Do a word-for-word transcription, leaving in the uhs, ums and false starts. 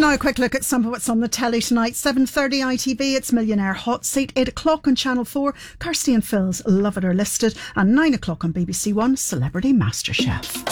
Now a quick look at some of what's on the telly tonight. seven thirty I T V, it's Millionaire Hot Seat. eight o'clock on Channel four, Kirsty and Phil's Love It or Listed. And nine o'clock on B B C One, Celebrity MasterChef.